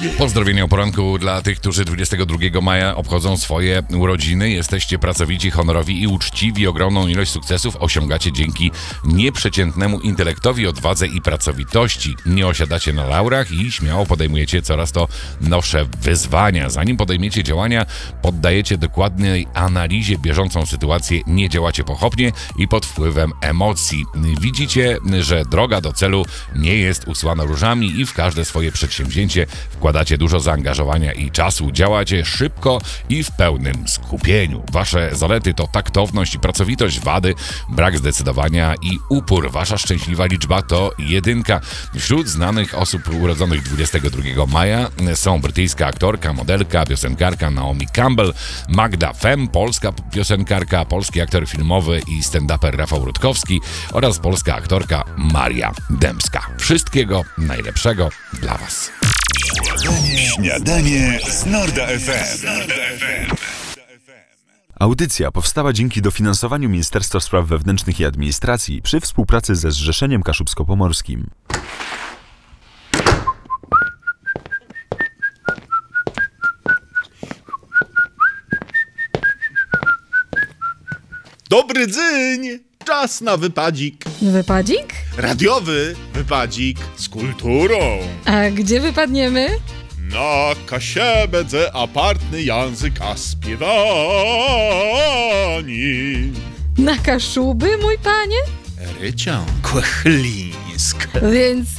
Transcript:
Pozdrowienia o poranku dla tych, którzy 22 maja obchodzą swoje urodziny. Jesteście pracowici, honorowi i uczciwi. Ogromną ilość sukcesów osiągacie dzięki nieprzeciętnemu intelektowi, odwadze i pracowitości. Nie osiadacie na laurach i śmiało podejmujecie coraz to nowsze wyzwania. Zanim podejmiecie działania, poddajecie dokładnej analizie bieżącą sytuację, nie działacie pochopnie i pod wpływem emocji. Widzicie, że droga do celu nie jest usłana różami i w każde swoje przedsięwzięcie wkładacie dużo zaangażowania i czasu. Działacie szybko i w pełnym skupieniu. Wasze zalety to taktowność i pracowitość, wady, brak zdecydowania i upór. Wasza szczęśliwa liczba to 1. Wśród znanych osób urodzonych 22 maja są brytyjska aktorka, modelka, piosenkarka Naomi Campbell, Magda Fem, polska piosenkarka, polski aktor filmowy i stand-uper Rafał Rutkowski oraz polska aktorka Maria Dębska. Wszystkiego najlepszego dla Was. Śniadanie z Norda FM. Audycja powstała dzięki dofinansowaniu Ministerstwa Spraw Wewnętrznych i Administracji przy współpracy ze Zrzeszeniem Kaszubsko-Pomorskim. Dobry dzień! Czas na wypadzik. Wypadzik? Radiowy wypadzik z kulturą. A gdzie wypadniemy? Na Kasiebedze apartny język a śpiewani. Na Kaszuby, mój panie? Rycią kłechlińsk. Więc